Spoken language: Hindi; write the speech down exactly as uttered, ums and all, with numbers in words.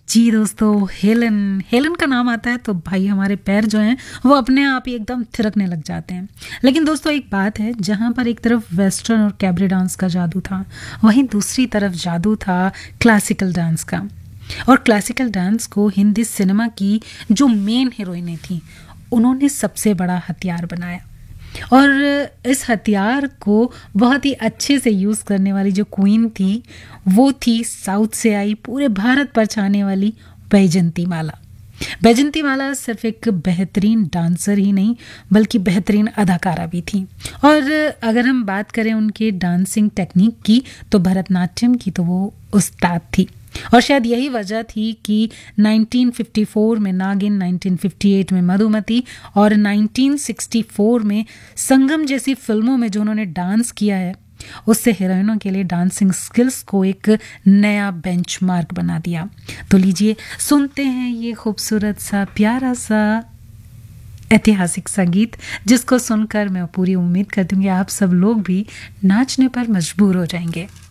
जी दोस्तों, हेलन हेलन का नाम आता है तो भाई हमारे पैर जो हैं वो अपने आप ही एकदम थिरकने लग जाते हैं। लेकिन दोस्तों एक बात है, जहाँ पर एक तरफ वेस्टर्न और कैबरे डांस का जादू था, वहीं दूसरी तरफ जादू था क्लासिकल डांस का। और क्लासिकल डांस को हिंदी सिनेमा की जो मेन हीरोइनें थी, उन्होंने सबसे बड़ा हथियार बनाया। और इस हथियार को बहुत ही अच्छे से यूज़ करने वाली जो क्वीन थी, वो थी साउथ से आई, पूरे भारत पर छाने वाली बैजंती माला। बैजंती माला सिर्फ एक बेहतरीन डांसर ही नहीं, बल्कि बेहतरीन अदाकारा भी थी। और अगर हम बात करें उनके डांसिंग टेक्निक की, तो भरतनाट्यम की तो वो उस्ताद थी। और शायद यही वजह थी कि नाइनटीन फिफ्टी फोर में नागिन, नाइनटीन फिफ्टी एट में मधुमती और नाइनटीन सिक्सटी फोर में संगम जैसी फिल्मों में जो उन्होंने डांस किया है, उससे हीरोइनों के लिए डांसिंग स्किल्स को एक नया बेंचमार्क बना दिया। तो लीजिए सुनते हैं ये खूबसूरत सा प्यारा सा ऐतिहासिक संगीत, जिसको सुनकर मैं पूरी उम्मीद करती हूँ कि आप सब लोग भी नाचने पर मजबूर हो जाएंगे।